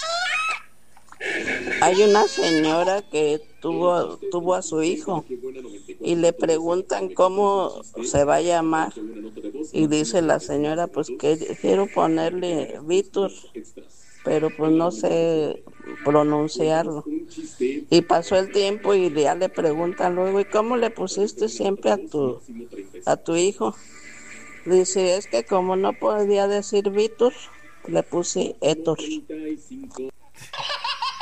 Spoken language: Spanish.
Hay una señora que tuvo a su hijo y le preguntan cómo se va a llamar. Y dice la señora, pues que quiero ponerle Víctor, pero pues no sé pronunciarlo. Y pasó el tiempo y ya le preguntan luego, ¿y cómo le pusiste siempre a tu hijo? Dice, es que como no podía decir Víctor, le puse Héctor.